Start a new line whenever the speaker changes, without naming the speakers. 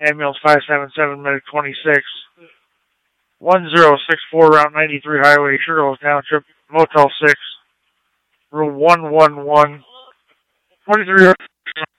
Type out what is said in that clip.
Ambulance 577, Medic 26. 1064, Route 93 Highway, Sugarloaf Township, Motel 6, Room 111. 23